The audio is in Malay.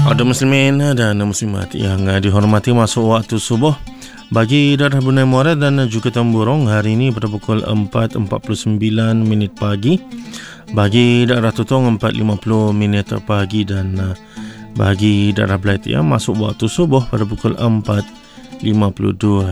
Ada muslimin dan muslimat yang dihormati, masuk waktu subuh bagi daerah Brunei Muara dan juga Temburong hari ini pada pukul 4.49 pagi. Bagi daerah Tutong 4.50 pagi dan bagi daerah Belaitia masuk waktu subuh pada pukul 4.52